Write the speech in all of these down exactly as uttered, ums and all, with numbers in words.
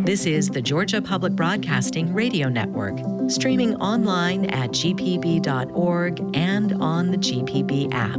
This is the Georgia Public Broadcasting Radio Network, streaming online at g p b dot org and on the G P B app.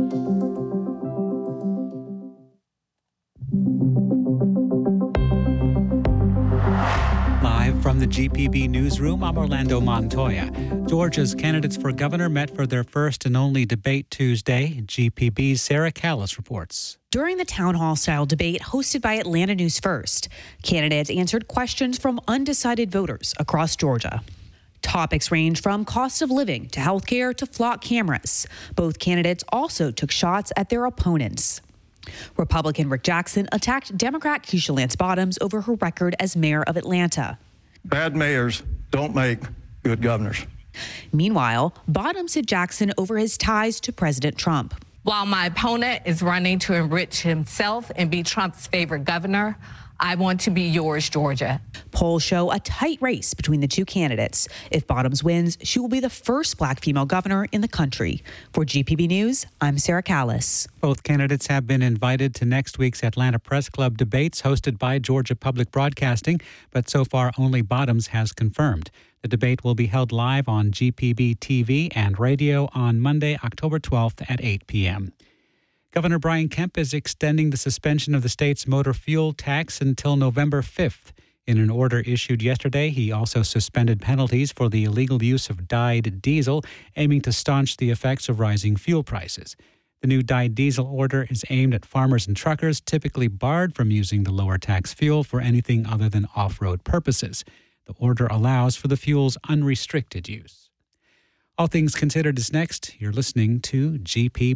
Live from the G P B newsroom, I'm Orlando Montoya. Georgia's candidates for governor met for their first and only debate Tuesday. G P B's Sarah Callis reports. During the town hall-style debate hosted by Atlanta News First, candidates answered questions from undecided voters across Georgia. Topics range from cost of living to health care to flock cameras. Both candidates also took shots at their opponents. Republican Rick Jackson attacked Democrat Keisha Lance Bottoms over her record as mayor of Atlanta. Bad mayors don't make good governors. Meanwhile, Bottoms hit Jackson over his ties to President Trump. While my opponent is running to enrich himself and be Trump's favorite governor, I want to be yours, Georgia. Polls show a tight race between the two candidates. If Bottoms wins, she will be the first black female governor in the country. For G P B News, I'm Sarah Callis. Both candidates have been invited to next week's Atlanta Press Club debates hosted by Georgia Public Broadcasting, but so far only Bottoms has confirmed. The debate will be held live on G P B T V and radio on Monday, October twelfth at eight p.m. Governor Brian Kemp is extending the suspension of the state's motor fuel tax until November fifth. In an order issued yesterday, he also suspended penalties for the illegal use of dyed diesel, aiming to staunch the effects of rising fuel prices. The new dyed diesel order is aimed at farmers and truckers typically barred from using the lower tax fuel for anything other than off-road purposes. The order allows for the fuel's unrestricted use. All Things Considered is next. You're listening to G P B.